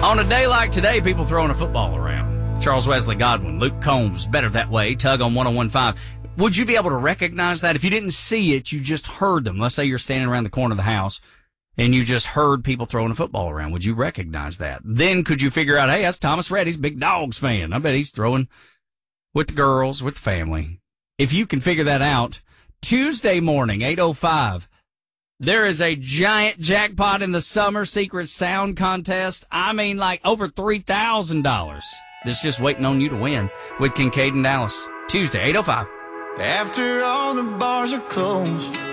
On a day like today, people throwing a football around. Charles Wesley Godwin, Luke Combs, Better That Way, Tug on 101.5. Would you be able to recognize that? If you didn't see it, you just heard them. Let's say you're standing around the corner of the house and you just heard people throwing a football around. Would you recognize that? Then could you figure out, hey, that's Thomas Reddy's big Dogs fan. I bet he's throwing with the girls, with the family. If you can figure that out, Tuesday morning, 8:05, there is a giant jackpot in the Summer Secret Sound Contest. I mean, like over $3,000. That's just waiting on you to win with Kincaid and Dallas. Tuesday, 8:05. After all the bars are closed,